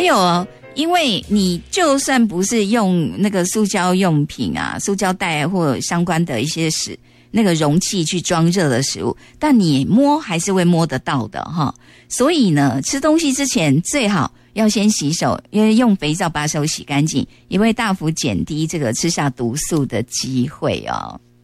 有哦，因为你就算不是用那个塑胶用品啊、塑胶袋或相关的一些那个容器去装热的食物，但你摸还是会摸得到的哈。所以呢，吃东西之前最好要先洗手，因为用肥皂把手洗干净，也会大幅减低这个吃下毒素的机会哦。